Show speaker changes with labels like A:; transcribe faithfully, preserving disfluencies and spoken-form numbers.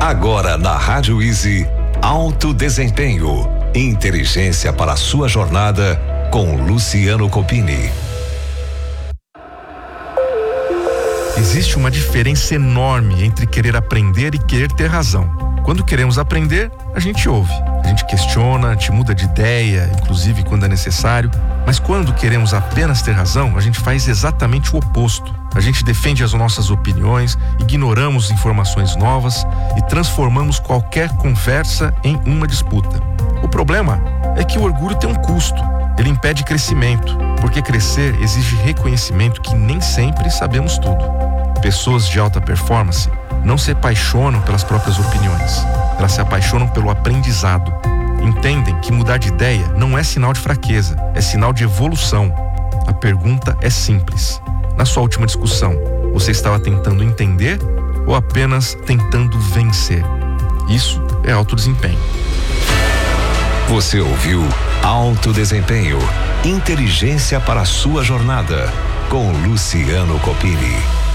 A: Agora na Rádio Easy, Alto Desempenho, inteligência para a sua jornada com Luciano Copini.
B: Existe uma diferença enorme entre querer aprender e querer ter razão. Quando queremos aprender, a gente ouve, a gente questiona, a gente muda de ideia, inclusive quando é necessário. Mas quando queremos apenas ter razão, a gente faz exatamente o oposto. A gente defende as nossas opiniões, ignoramos informações novas e transformamos qualquer conversa em uma disputa. O problema é que o orgulho tem um custo. Ele impede crescimento, porque crescer exige reconhecimento que nem sempre sabemos tudo. Pessoas de alta performance não se apaixonam pelas próprias opiniões, elas se apaixonam pelo aprendizado. Entendem que mudar de ideia não é sinal de fraqueza, é sinal de evolução. A pergunta é simples. Na sua última discussão, você estava tentando entender ou apenas tentando vencer? Isso é alto desempenho.
A: Você ouviu Alto Desempenho, inteligência para a sua jornada, com Luciano Copini.